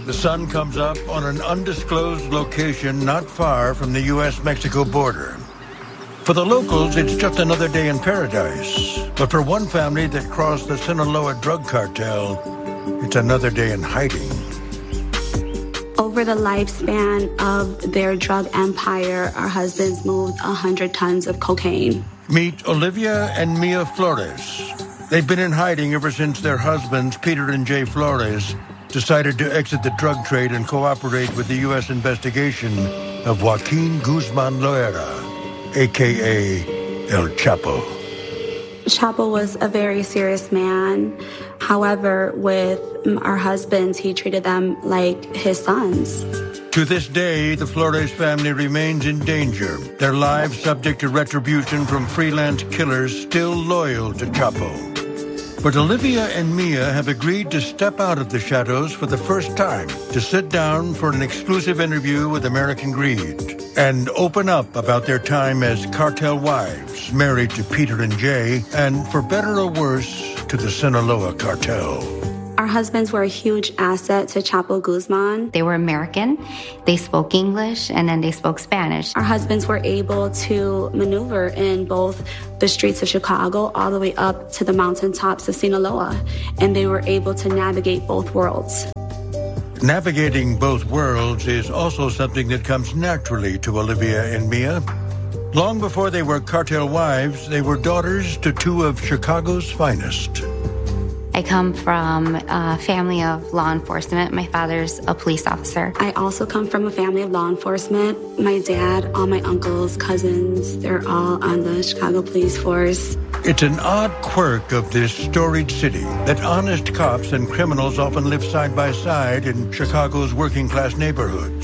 The sun comes up on an undisclosed location not far from the U.S.-Mexico border. For the locals, it's just another day in paradise. But for one family that crossed the Sinaloa drug cartel, it's another day in hiding. Over the lifespan of their drug empire, our husbands moved 100 tons of cocaine. Meet Olivia and Mia Flores. They've been in hiding ever since their husbands, Peter and Jay Flores, decided to exit the drug trade and cooperate with the U.S. investigation of Joaquin Guzman Loera, a.k.a. El Chapo. Chapo was a very serious man. However, with our husbands, he treated them like his sons. To this day, the Flores family remains in danger, their lives subject to retribution from freelance killers still loyal to Chapo. But Olivia and Mia have agreed to step out of the shadows for the first time, to sit down for an exclusive interview with American Greed and open up about their time as cartel wives, married to Peter and Jay, and for better or worse, to the Sinaloa cartel. Our husbands were a huge asset to Chapo Guzman. They were American, they spoke English, and then they spoke Spanish. Our husbands were able to maneuver in both the streets of Chicago all the way up to the mountaintops of Sinaloa, and they were able to navigate both worlds. Navigating both worlds is also something that comes naturally to Olivia and Mia. Long before they were cartel wives, they were daughters to two of Chicago's finest. I come from a family of law enforcement. My father's a police officer. I also come from a family of law enforcement. My dad, all my uncles, cousins, they're all on the Chicago police force. It's an odd quirk of this storied city that honest cops and criminals often live side by side in Chicago's working-class neighborhoods.